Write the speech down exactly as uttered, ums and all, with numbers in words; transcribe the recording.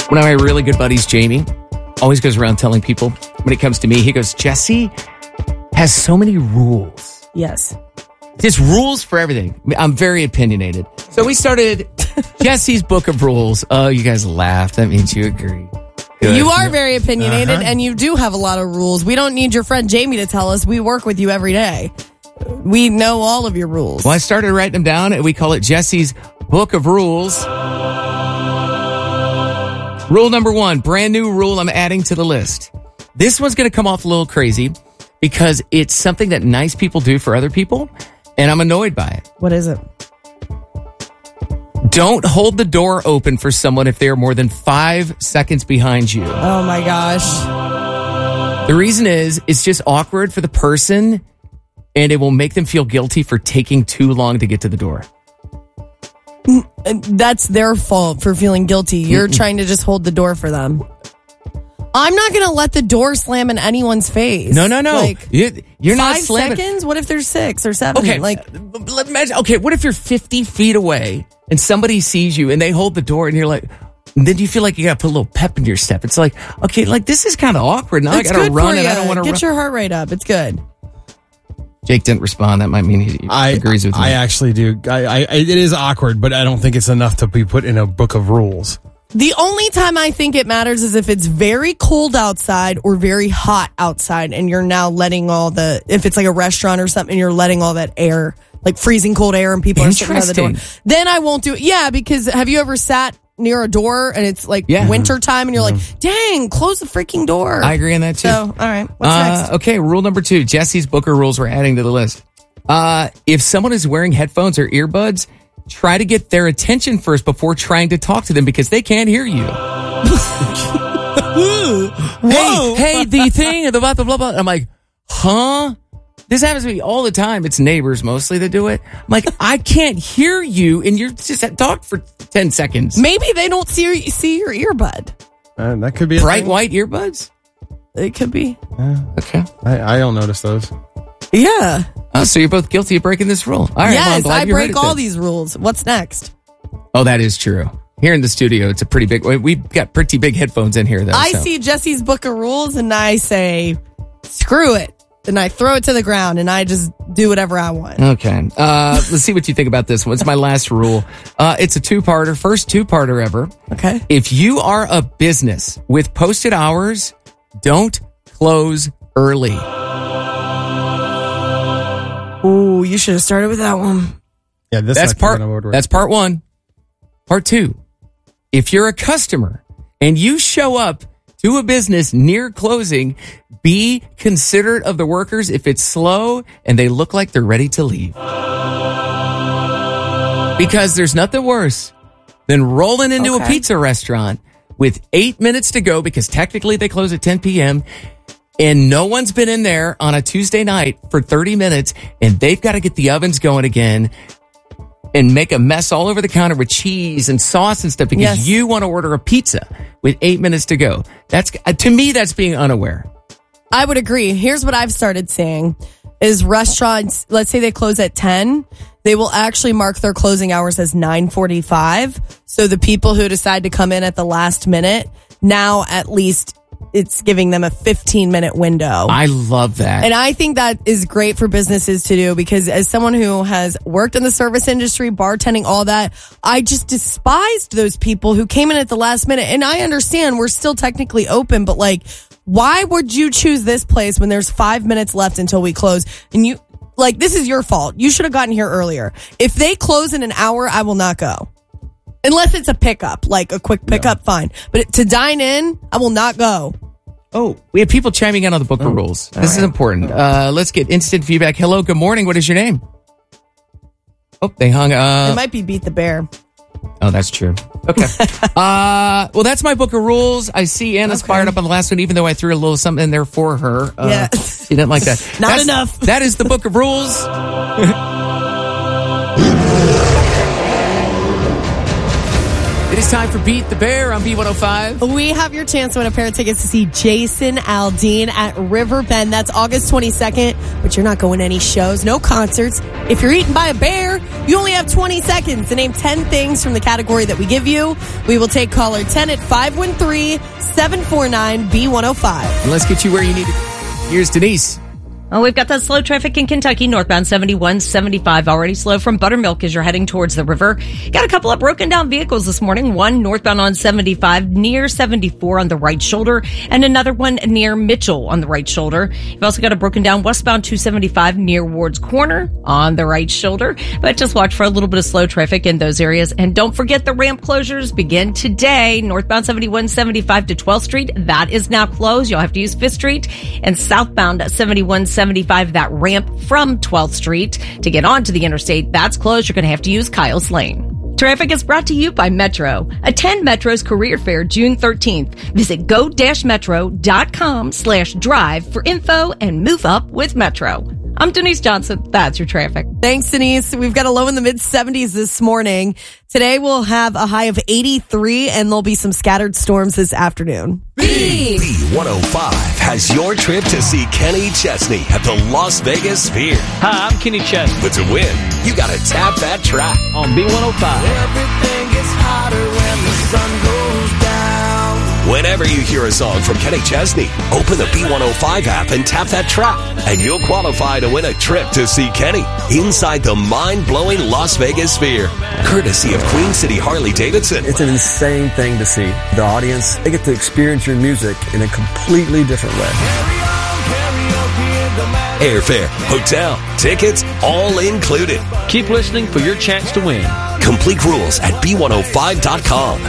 One of my really good buddies, Jamie, always goes around telling people when it comes to me, he goes, Jesse has so many rules. Yes. Just rules for everything. I'm very opinionated. So we started Jesse's Book of Rules. Oh, you guys laughed. That means you agree. Good. You are very opinionated, Uh-huh. and you do have a lot of rules. We don't need your friend Jamie to tell us. We work with you every day. We know all of your rules. Well, I started writing them down, and we call it Jesse's Book of Rules. Rule number one, brand new rule I'm adding to the list. This one's going to come off a little crazy because it's something that nice people do for other people, and I'm annoyed by it. What is it? Don't hold the door open for someone if they are more than five seconds behind you. Oh, my gosh. The reason is, it's just awkward for the person, and it will make them feel guilty for taking too long to get to the door. That's their fault for feeling guilty. You're Mm-mm. trying to just hold the door for them. I'm not going to let the door slam in anyone's face. No, no, no. Like, you, you're not five slamming. seconds? What if there's six or seven? Okay, like, let imagine. Okay, what if you're fifty feet away and somebody sees you and they hold the door and you're like, and then you feel like you got to put a little pep in your step. It's like, okay, like this is kind of awkward. Now I got to run and I don't want to run. Get your heart rate up. It's good. Jake didn't respond. That might mean he I, agrees with me. I actually do. I, I, it is awkward, but I don't think it's enough to be put in a book of rules. The only time I think it matters is if it's very cold outside or very hot outside, and you're now letting all the, if it's like a restaurant or something, you're letting all that air, like freezing cold air, and people are sitting by the door. Then I won't do it. Yeah, because have you ever sat near a door and it's like yeah. winter time and you're like, dang, close the freaking door. I agree on that too. So, all right. What's uh, next? Okay, rule number two. Jesse's Booker rules we're adding to the list. Uh, if someone is wearing headphones or earbuds, try to get their attention first before trying to talk to them because they can't hear you. hey, hey, the thing about the blah, blah. I'm like, huh? This happens to me all the time. It's neighbors mostly that do it. I'm like, I can't hear you, and you're just talked for ten seconds. Maybe they don't see your, see your earbud. Uh, that could be a bright thing. white earbuds. It could be. Yeah. Okay. I, I don't notice those. Yeah. Oh, so you're both guilty of breaking this rule. All right. Yes, well, I'm glad I you heard break it all then. these rules. What's next? Oh, that is true. Here in the studio, it's a pretty big. We've got pretty big headphones in here, though. I so. see Jesse's Book of Rules, and I say, screw it. And I throw it to the ground, and I just do whatever I want. Okay. Uh, let's see what you think about this one. It's my last rule. Uh, it's a two-parter. First two-parter ever. Okay. If you are a business with posted hours, don't close early. Ooh, you should have started with that one. Yeah, this that's part. That's part one. Part two. If you're a customer and you show up to a business near closing, be considerate of the workers if it's slow and they look like they're ready to leave. Because there's nothing worse than rolling into Okay. a pizza restaurant with eight minutes to go because technically they close at ten p.m. and no one's been in there on a Tuesday night for thirty minutes and they've got to get the ovens going again and make a mess all over the counter with cheese and sauce and stuff because Yes. you want to order a pizza with eight minutes to go. That's, uh, to me, that's being unaware. I would agree. Here's what I've started seeing is restaurants, let's say they close at ten, they will actually mark their closing hours as nine forty-five. So the people who decide to come in at the last minute, now at least it's giving them a fifteen minute window. I love that. And I think that is great for businesses to do because as someone who has worked in the service industry, bartending, all that, I just despised those people who came in at the last minute. And I understand we're still technically open, but like, why would you choose this place when there's five minutes left until we close? And you, like, this is your fault. You should have gotten here earlier. If they close in an hour, I will not go. Unless it's a pickup, like a quick pickup, yeah. Fine. But to dine in, I will not go. Oh, we have people chiming in on the Book of Oh, Rules. This right. is important. Uh, let's get instant feedback. Hello, good morning. What is your name? Oh, they hung up. It might be Beat the Bear. Oh, that's true. Okay. uh, well, that's my Book of Rules. I see Anna's Okay. fired up on the last one, even though I threw a little something in there for her. Uh, Yeah. She didn't like that. Not That's- enough. That is the Book of Rules. It is time for Beat the Bear on B one oh five. We have your chance to win a pair of tickets to see Jason Aldean at Riverbend. That's August twenty-second, but you're not going to any shows, no concerts. If you're eaten by a bear, You only have twenty seconds to name ten things from the category that we give you. We will take caller ten at five one three, seven four nine, B one oh five. And let's get you where you need to. Here's Denise. Well, we've got that slow traffic in Kentucky, northbound seventy-one seventy-five, already slow from Buttermilk as you're heading towards the river. Got a couple of broken down vehicles this morning. One northbound on seventy-five near seventy-four on the right shoulder, and another one near Mitchell on the right shoulder. You've also got a broken down westbound two seventy-five near Ward's Corner on the right shoulder. But just watch for a little bit of slow traffic in those areas. And don't forget the ramp closures begin today. Northbound seventy-one seventy-five to twelfth Street, that is now closed. You'll have to use fifth Street. And southbound seventy-one seventy-five, that ramp from twelfth Street to get onto the interstate, that's closed. You're going to have to use Kyle's Lane. Traffic is brought to you by Metro. Attend Metro's career fair June thirteenth. Visit go-metro.com slash drive for info and move up with Metro. I'm Denise Johnson. That's your traffic. Thanks, Denise. We've got a low in the mid seventies this morning. Today we'll have a high of eighty-three, and there'll be some scattered storms this afternoon. B one oh five has your trip to see Kenny Chesney at the Las Vegas Sphere. Hi, I'm Kenny Chesney. But to win, you gotta tap that track On B one oh five. Everything gets hotter when the sun goes down. Whenever you hear a song from Kenny Chesney, open the B one oh five app and tap that track, and you'll qualify to win a trip to see Kenny inside the mind-blowing Las Vegas Sphere, courtesy of Queen City Harley-Davidson. It's an insane thing to see. The audience, they get to experience your music in a completely different way. Airfare, hotel, tickets, all included. Keep listening for your chance to win. Complete rules at B one oh five dot com.